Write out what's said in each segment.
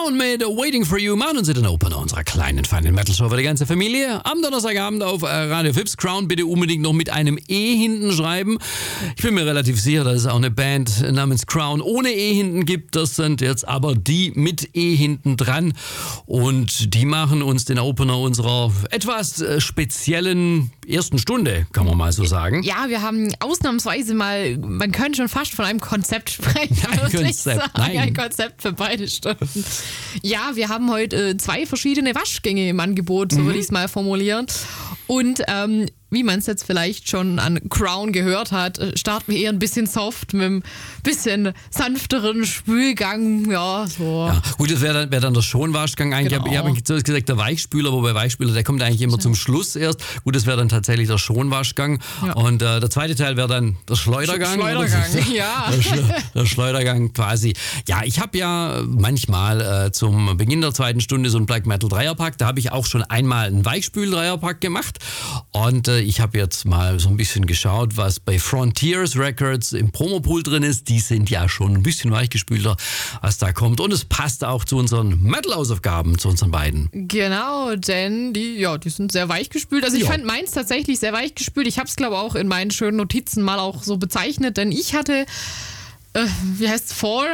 Crown mit Waiting for You machen uns den Opener unserer kleinen, feinen Metal-Show für die ganze Familie. Am Donnerstagabend auf Radio Fips. Crown bitte unbedingt noch mit einem E hinten schreiben. Ich bin mir relativ sicher, dass es auch eine Band namens Crown ohne E hinten gibt. Das sind jetzt aber die mit E hinten dran. Und die machen uns den Opener unserer etwas speziellen ersten Stunde, kann man mal so sagen. Ja, wir haben ausnahmsweise mal, man könnte schon fast von einem Konzept sprechen. Ein Konzept für beide Stunden. Ja, wir haben heute 2 verschiedene Waschgänge im Angebot, so würde ich es mal formulieren. Und wie man es jetzt vielleicht schon an Crown gehört hat, starten wir eher ein bisschen soft mit einem bisschen sanfteren Spülgang. Ja, so. Ja, gut, das wäre dann der Schonwaschgang eigentlich. Genau. Ich habe zuerst gesagt, der Weichspüler, wobei Weichspüler, der kommt eigentlich immer zum Schluss erst. Gut, das wäre dann tatsächlich der Schonwaschgang. Ja. Und der zweite Teil wäre dann der Schleudergang. Ja. Der Schleudergang quasi. Ja, ich habe ja manchmal zum Beginn der zweiten Stunde so einen Black Metal Dreierpack. Da habe ich auch schon einmal einen Weichspül-Dreierpack gemacht. Und ich habe jetzt mal so ein bisschen geschaut, was bei Frontiers Records im Promopool drin ist. Die sind ja schon ein bisschen weichgespülter, was da kommt. Und es passt auch zu unseren Metal-Hausaufgaben, zu unseren beiden. Genau, denn die sind sehr weichgespült. Also ich fand meins tatsächlich sehr weichgespült. Ich habe es, glaube ich, auch in meinen schönen Notizen mal auch so bezeichnet, denn ich hatte, wie heißt es, Four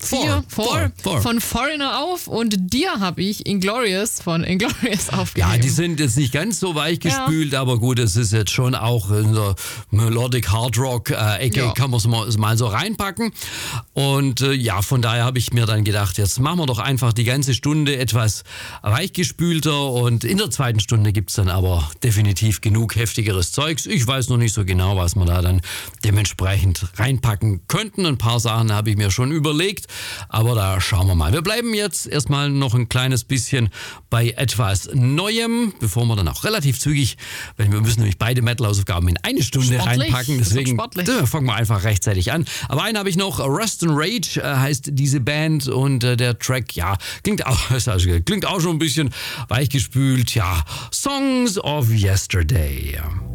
von Foreigner auf und dir habe ich Inglorious von Inglorious aufgegeben. Ja, die sind jetzt nicht ganz so weichgespült, aber gut, es ist jetzt schon auch in der Melodic Hard Rock Ecke, kann man es mal so reinpacken. Und von daher habe ich mir dann gedacht, jetzt machen wir doch einfach die ganze Stunde etwas weichgespülter und in der zweiten Stunde gibt es dann aber definitiv genug heftigeres Zeugs. Ich weiß noch nicht so genau, was wir da dann dementsprechend reinpacken könnten. Ein paar Sachen habe ich mir schon überlegt. Aber da schauen wir mal. Wir bleiben jetzt erstmal noch ein kleines bisschen bei etwas Neuem, bevor wir dann auch relativ zügig, weil wir müssen nämlich beide Metal-Hausaufgaben in eine Stunde reinpacken. Deswegen fangen wir einfach rechtzeitig an. Aber einen habe ich noch. Rust and Rage heißt diese Band und der Track, klingt auch schon ein bisschen weichgespült. Ja, Songs of Yesterday.